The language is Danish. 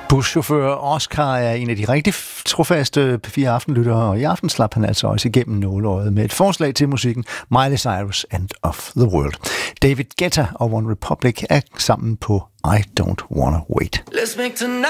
Buschauffør Oscar er en af de rigtig trofaste P4 Aftenlyttere, og i aften slap han altså også igennem nåleøjet med et forslag til musikken Miley Cyrus, End of the World. David Guetta og One Republic er sammen på I Don't Wanna Wait.